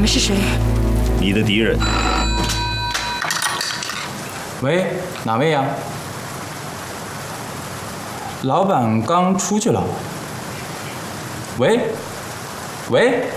们是谁？ 你的敌人。 喂，哪位呀？老板刚出去了。喂，喂。